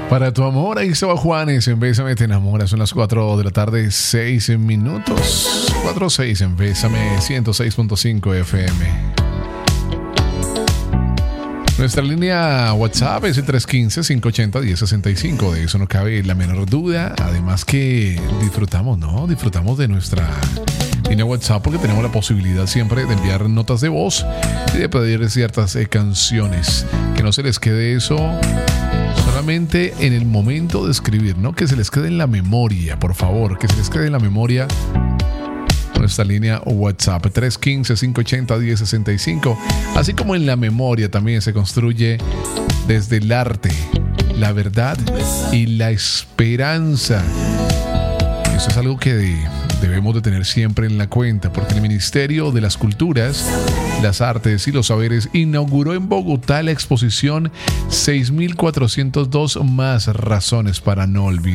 Para tu amor, ahí estaba Juanes en Bésame Te Enamora. Son las 4 de la tarde, 6 minutos. 4:06 en Bésame 106.5 FM. Nuestra línea WhatsApp es el 315-580-1065. De eso no cabe la menor duda. Además que disfrutamos, ¿no? Disfrutamos de nuestra línea WhatsApp porque tenemos la posibilidad siempre de enviar notas de voz y de pedir ciertas canciones. Que no se les quede eso solamente en el momento de escribir, ¿no? Que se les quede en la memoria, por favor. Que se les quede en la memoria nuestra línea WhatsApp 315-580-1065. Así como en la memoria también se construye desde el arte, la verdad y la esperanza. Eso es algo que debemos de tener siempre en la cuenta, porque el Ministerio de las Culturas, las Artes y los Saberes inauguró en Bogotá la exposición 6.402 más razones para no olvidar.